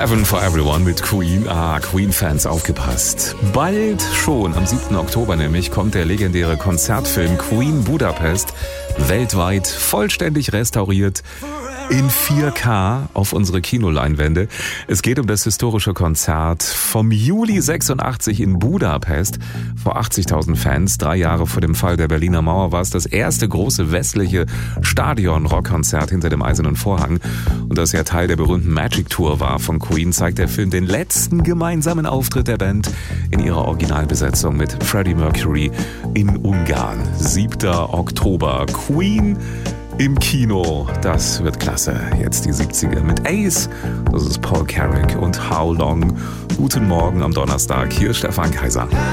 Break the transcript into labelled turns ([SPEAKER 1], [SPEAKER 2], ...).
[SPEAKER 1] Heaven for Everyone mit Queen. Queen-Fans, aufgepasst. Bald schon, am 7. Oktober nämlich, kommt der legendäre Konzertfilm Queen Budapest weltweit vollständig restauriert in 4K auf unsere Kinoleinwände. Es geht um das historische Konzert vom Juli 86 in Budapest vor 80.000 Fans. 3 Jahre vor dem Fall der Berliner Mauer war es das erste große westliche Stadion-Rockkonzert hinter dem Eisernen Vorhang. Und das ja Teil der berühmten Magic Tour war von Queen, zeigt der Film den letzten gemeinsamen Auftritt der Band in ihrer Originalbesetzung mit Freddie Mercury in Ungarn. 7. Oktober. Queen im Kino, das wird klasse. Jetzt die 70er mit Ace, das ist Paul Carrick und How Long. Guten Morgen am Donnerstag, hier ist Stefan Kaiser.